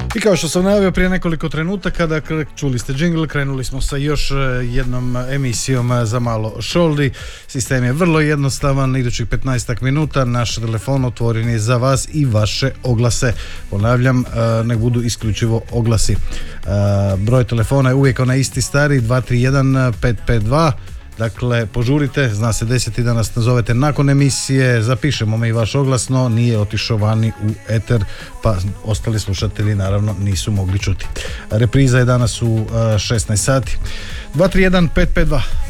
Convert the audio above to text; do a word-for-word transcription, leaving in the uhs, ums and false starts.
I kao što sam najavio prije nekoliko trenutaka, dakle, čuli ste džingl, krenuli smo sa još jednom emisijom Za malo šoldi. Sistem je vrlo jednostavan, idućih petnaestak minuta naš telefon otvoren je za vas i vaše oglase. Ponavljam, nek budu isključivo oglasi. Broj telefona je uvijek onaj isti stari, dva tri jedan pet pet dva. Dakle, požurite, zna se deseti da nas nazovete nakon emisije, zapišemo mi vaš oglas, no nije otišao vani u eter, pa ostali slušatelji naravno nisu mogli čuti. Repriza je danas u šesnaest sati. dva tri jedan pet pet dva.